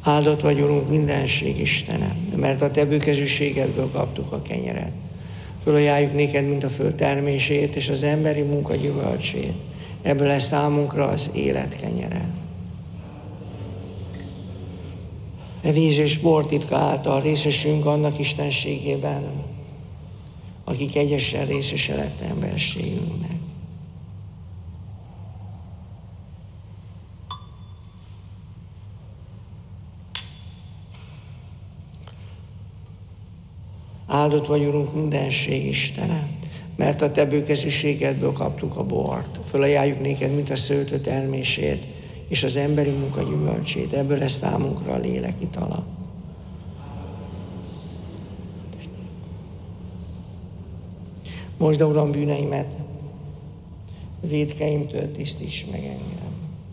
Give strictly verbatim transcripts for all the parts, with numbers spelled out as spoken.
Áldott vagy, Urunk, mindenség Istene, mert a Te bőkezűségedből kaptuk a kenyeret. Fölajánljuk néked, mint a föld termését és az emberi munka gyümölcsét. Ebből lesz számunkra az élet kenyere. E víz és bor titka által részesülünk annak istenségében, akik egyesen részese lett emberségünknek. Áldott vagy, Urunk, mindenség Istene, mert a Te bőkezűségedből kaptuk a bort. Fölajánljuk néked, mint a szőlő termését és az emberi munka gyümölcsét. Ebből lesz számunkra a lélek itala. Mosd, Uram, bűneimet, vétkeimtől tisztíts meg engem.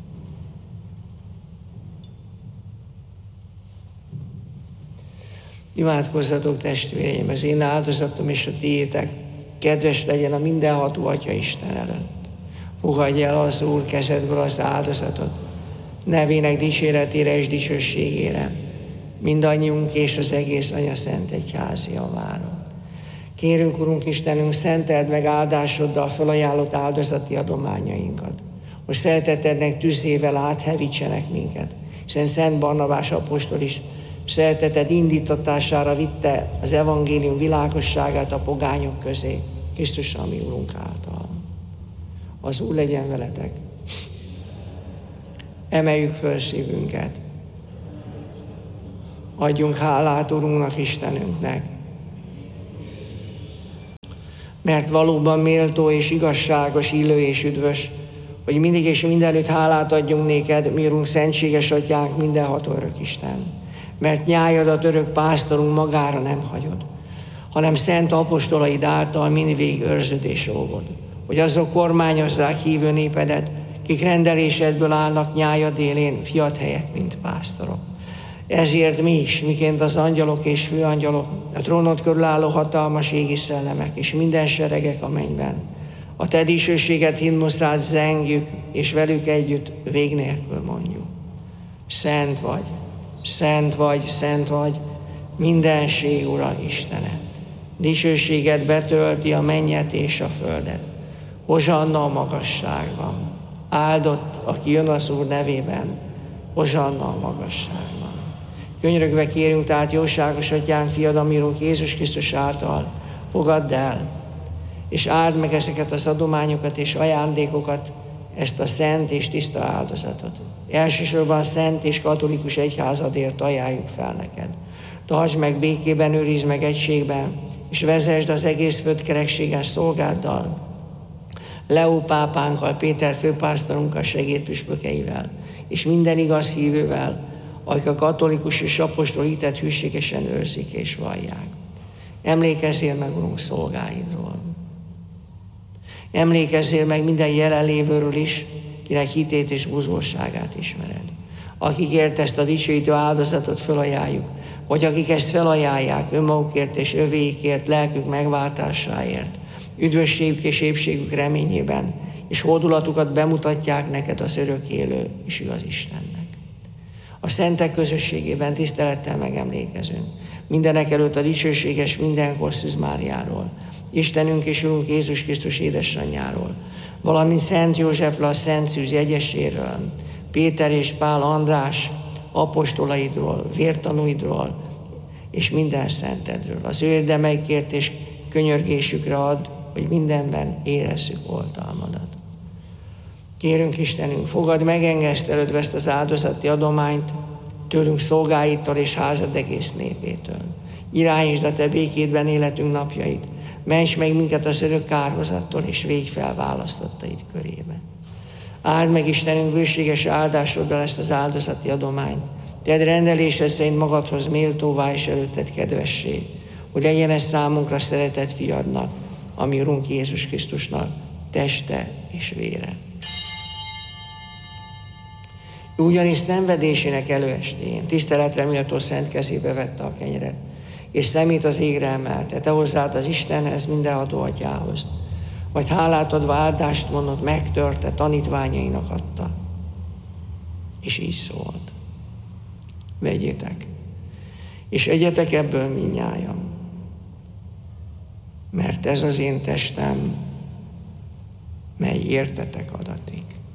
Imádkozzatok, testvéreim, az én áldozatom és a tiétek kedves legyen a mindenható Atya Isten előtt. Fogadj el az Úr kezedből az áldozatot, nevének dicséretére és dicsőségére, mindannyiunk és az egész Anya Szent Egyházi javára. Kérünk, Urunk Istenünk, szenteld meg áldásoddal felajánlott áldozati adományainkat, hogy szeretetednek tüzével áthevítsenek minket, hiszen Szent Barnabás apostol is szereteted indítatására vitte az evangélium világosságát a pogányok közé, Krisztus, ami Urunk által. Az Úr legyen veletek. Emeljük föl szívünket. Adjunk hálát Urunknak, Istenünknek, mert valóban méltó és igazságos, illő és üdvös, hogy mindig és mindenütt hálát adjunk néked, mi Urunk, szentséges Atyánk, mindenható örök Isten. Mert nyájadat örök pásztorunk magára nem hagyod, hanem szent apostolaid által mindvégig őrzöd és óvod, hogy azok kormányozzák hívő népedet, kik rendelésedből állnak nyájad élén, fiat helyett, mint pásztorok. Ezért mi is, miként az angyalok és főangyalok, a trónod körül álló hatalmas égi szellemek és minden seregek a mennyben, a te dicsőséget himnuszát zengjük, és velük együtt vég nélkül mondjuk. Szent vagy, szent vagy, szent vagy, mindenség Ura Istenet. Dicsőséged betölti a mennyet és a földet. Hozsanna a magasságban. Áldott, aki jön az Úr nevében, hozsanna a magasságban. Könyörögve kérünk tehát, jóságos Atyánk, fiad, ami Urunk Jézus Krisztus által, fogadd el, és áld meg ezeket az adományokat és ajándékokat, ezt a szent és tiszta áldozatot. Elsősorban a szent és katolikus egyházadért ajánljuk fel neked. Tartsd meg békében, őrizd meg egységben, és vezesd az egész földkerekséges szolgáddal, Leó pápánkkal, Péter főpásztorunkkal, segédpüspökeivel, és minden igaz hívővel, akik a katolikus és apostol hitet hűségesen őrzik és vallják. Emlékezzél meg, Urunk, szolgáidról. Emlékezzél meg minden jelenlévőről is, kinek hitét és buzgóságát ismered. Akikért ezt a dicsőítő áldozatot felajánljuk, vagy akik ezt felajánlják önmagukért és övéikért, lelkük megváltásáért, üdvösségük és épségük reményében, és hódulatukat bemutatják neked az örökélő és igaz Istennek. A szentek közösségében tisztelettel megemlékezünk mindenek előtt a dicsőséges mindenkor Szűz Máriáról, Istenünk és Urunk Jézus Krisztus édesanyjáról, valamint Szent Józsefről, a Szent Szűz jegyeséről, Péter és Pál András apostolaidról, vértanúidról és minden szentedről. Az ő érdemeikért és könyörgésükre ad, hogy mindenben érezzük oltalmadat. Kérünk, Istenünk, fogadd megengesztelődve ezt az áldozati adományt tőlünk szolgáitól és házad egész népétől. Irányítsd a te békédben életünk napjait, ments meg minket az örök kárhozattól, és védj fel választottaid körébe. Áld meg, Istenünk, bőséges áldásoddal ezt az áldozati adományt. Tedd rendelésed szerint magadhoz méltóvá és előtted kedvessé, hogy legyen ez számunkra szeretett fiadnak, ami Urunk Jézus Krisztusnak teste és vére. Ugyanis szenvedésének előestéjén tiszteletre méltó szent kezébe vette a kenyeret, és szemét az égre emelte, te hozzád az Istenhez, mindenható Atyához. Majd hálát adva áldást mondott, megtörte, tanítványainak adta. És így szólt. vegyétek, és egyetek ebből mindnyájan, mert ez az én testem, mely értetek adatik.